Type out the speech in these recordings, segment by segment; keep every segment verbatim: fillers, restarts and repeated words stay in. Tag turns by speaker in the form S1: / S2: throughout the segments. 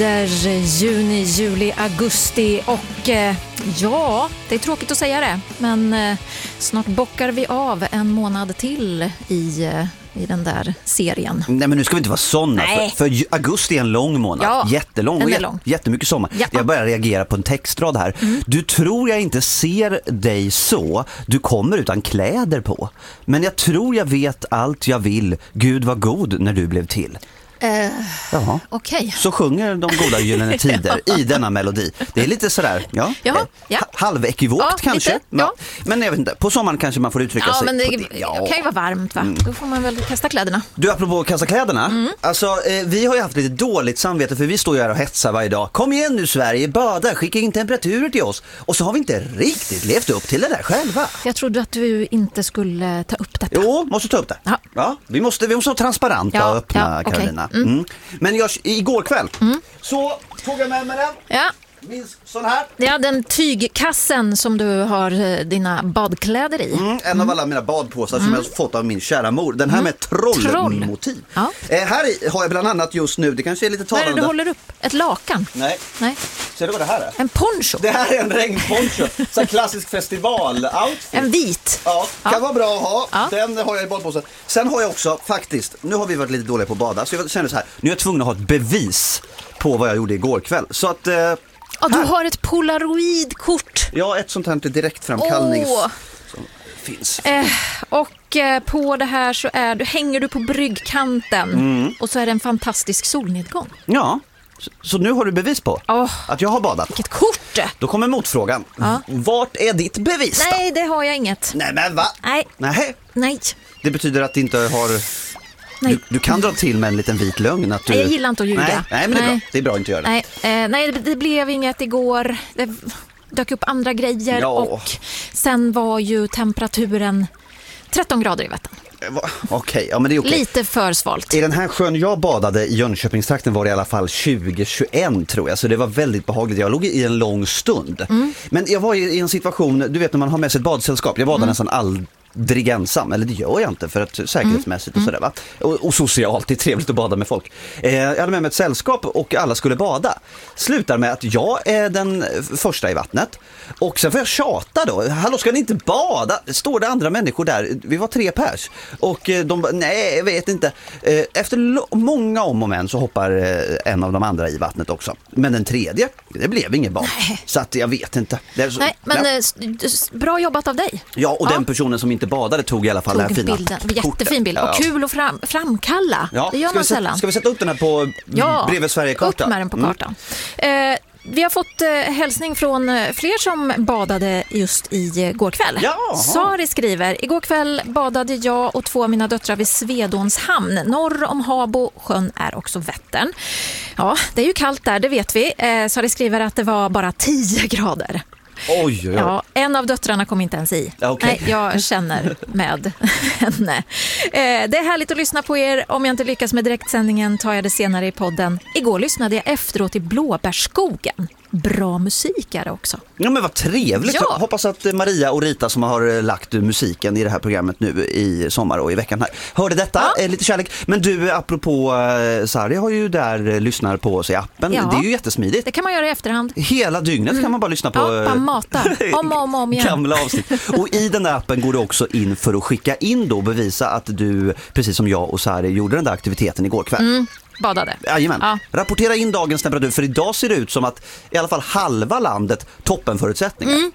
S1: Juni, juli, augusti och eh, ja, det är tråkigt att säga det, men eh, snart bockar vi av en månad till i, eh, i den där serien.
S2: Nej, men nu ska vi inte vara sådana, för, för augusti är en lång månad,
S1: ja,
S2: jättelång och jät-
S1: lång.
S2: jättemycket sommar. Ja. Jag börjar reagera på en textrad här. Mm. Du tror jag inte ser dig så, du kommer utan kläder på, men jag tror jag vet allt jag vill, Gud var god när du blev till.
S1: Uh, Okej. Okay.
S2: Så sjunger de goda gyllene tider i denna melodi. Det är lite sådär, ja,
S1: Jaha, ja.
S2: halvekivokt
S1: ja,
S2: kanske.
S1: Lite, ja.
S2: Men jag vet inte, på sommaren kanske man får uttrycka
S1: ja,
S2: sig.
S1: Men det,
S2: på det. Ja,
S1: det kan ju vara varmt, va? Mm. Då får man väl kasta kläderna.
S2: Du, apropå kasta kläderna,
S1: mm.
S2: alltså eh, vi har ju haft lite dåligt samvete för vi står ju här och hetsar varje dag. Kom igen nu Sverige, bada, skicka in temperaturer till oss. Och så har vi inte riktigt levt upp till det där själva.
S1: Jag trodde att du inte skulle ta upp detta.
S2: Jo, måste ta upp det. Ja. Ja, vi måste, vi måste vara transparenta ja, och öppna, ja, Carolina. Okay. Mm. Mm. Men jag, igår kväll mm. så tog jag med mig den.
S1: Ja.
S2: Minns sån här.
S1: Ja, den tygkassen som du har dina badkläder i.
S2: Mm, en mm. av alla mina badpåsar mm. som jag har fått av min kära mor. Den här mm. med trollmotiv. Troll. Ja. Eh, här i har jag bland annat just nu, det kanske är lite talande.
S1: Vad är det du håller upp? Ett lakan?
S2: Nej.
S1: Nej.
S2: Ser du vad det här är?
S1: En poncho.
S2: Det här är en regnponcho. Så klassisk festival-outfit.
S1: En vit.
S2: Ja, kan ja. vara bra att ha.
S1: Ja.
S2: Den har jag i badpåsen. Sen har jag också, faktiskt, nu har vi varit lite dåliga på att bada. Så jag känner så här, nu är jag tvungen att ha ett bevis på vad jag gjorde igår kväll. Så att... Eh,
S1: Ja, du har ett polaroidkort.
S2: Ja, ett sånt här direktframkallnings
S1: oh.
S2: som finns.
S1: Eh, och eh, på det här så är du, hänger du på bryggkanten mm. och så är det en fantastisk solnedgång.
S2: Ja, så, så nu har du bevis på oh. att jag har badat.
S1: Vilket kort!
S2: Då kommer motfrågan. Ja. Vart är ditt bevis då?
S1: Nej, det har jag inget.
S2: Nej, men va?
S1: Nej.
S2: Nej.
S1: Nej.
S2: Det betyder att det inte har... Du, du kan dra till med en liten vit lögn att du...
S1: Nej, jag gillar inte att ljuga.
S2: Nej, nej men det är nej. bra. Det är bra att inte göra det.
S1: Nej, eh, nej det, det blev inget igår. Det dök upp andra grejer ja. och sen var ju temperaturen tretton grader i Vättern.
S2: Okej, okay, ja men det är okej. Okay.
S1: Lite för svalt.
S2: I den här sjön jag badade i Jönköpingstrakten var det i alla fall tjugo tjugoett tror jag. Så det var väldigt behagligt. Jag låg i en lång stund. Mm. Men jag var i en situation, du vet när man har med sig ett badsällskap. Jag badade mm. nästan all... drig ensam, eller det gör jag inte för att säkerhetsmässigt
S1: mm.
S2: och sådär va. Och, och socialt, det är trevligt att bada med folk. Eh, jag hade med mig ett sällskap och alla skulle bada. Slutar med att jag är den första i vattnet och sen får jag tjata då. Hallå, ska ni inte bada? Står det andra människor där? Vi var tre pers. Och de bara, nej, jag vet inte. Eh, efter lo- många om och men så hoppar eh, en av de andra i vattnet också. Men den tredje, det blev ingen bad. Nej. Så att jag vet inte. Det är så,
S1: nej, men
S2: ja.
S1: eh, bra jobbat av dig.
S2: Ja, och ja. den personen som inte badade tog i alla fall tog det här fina
S1: bilden. Jättefin bild. Och ja. kul att fram, framkalla.
S2: Ja.
S1: Det gör
S2: ska
S1: man
S2: vi sätta,
S1: sällan.
S2: Ska vi sätta upp den här på
S1: ja.
S2: bredvid Sverige-kartan?
S1: Upp med den på kartan. Mm. Eh, vi har fått eh, hälsning från eh, fler som badade just i eh, går kväll.
S2: Jaha.
S1: Sari skriver, igår kväll badade jag och två av mina döttrar vid Svedåns hamn. Norr om Habo, sjön är också Vättern. Ja, det är ju kallt där, det vet vi. Eh, Sari skriver att det var bara tio grader.
S2: Oj, oj, oj.
S1: Ja, en av döttrarna kom inte ens i.
S2: Okay.
S1: Nej, jag känner med henne. Eh, det är härligt att lyssna på er. Om jag inte lyckas med direktsändningen tar jag det senare i podden. Igår lyssnade jag efteråt i Blåbärsskogen. Bra musik är det också.
S2: Ja, men vad trevligt. Ja. Hoppas att Maria och Rita som har lagt musiken i det här programmet nu i sommar och i veckan här hörde detta. Ja. Eh, lite kärlek. Men du, apropå eh, Sari har ju där eh, lyssnar på oss i appen.
S1: Ja.
S2: Det är ju jättesmidigt.
S1: Det kan man göra i efterhand.
S2: Hela dygnet mm. kan man bara lyssna på.
S1: Ja, bara mata. Om och om, om igen.
S2: Gamla avsnitt. Och i den där appen går du också in för att skicka in då och bevisa att du, precis som jag och Sari, gjorde den där aktiviteten igår kväll.
S1: Mm. Badade.
S2: Jajamän.
S1: Ja.
S2: Rapportera in dagens temperatur, för idag ser det ut som att i alla fall halva landet toppenförutsättningar.
S1: Mm.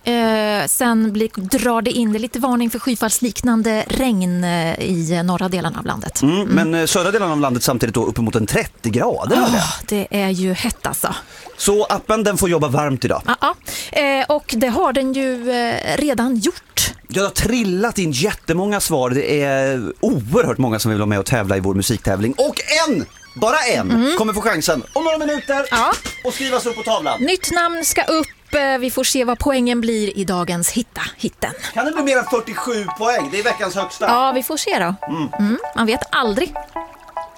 S1: Eh, sen blir, drar det in det lite varning för skyfallsliknande regn eh, i norra delen av landet.
S2: Mm, mm. Men eh, södra delen av landet samtidigt då uppemot en trettio grader.
S1: Oh, det är ju hett alltså.
S2: Så appen den får jobba varmt idag.
S1: Ja, ja. Eh, och det har den ju eh, redan gjort.
S2: Jag har trillat in jättemånga svar. Det är oerhört många som vill vara med och tävla i vår musiktävling. Och en! Bara en mm. kommer få chansen om några minuter
S1: ja.
S2: och skrivas upp på tavlan.
S1: Nytt namn ska upp. Vi får se vad poängen blir i dagens hitta hitten.
S2: Kan det bli mer än fyrtiosju poäng? Det är veckans högsta.
S1: Ja, vi får se då. Mm. Mm. Man vet aldrig.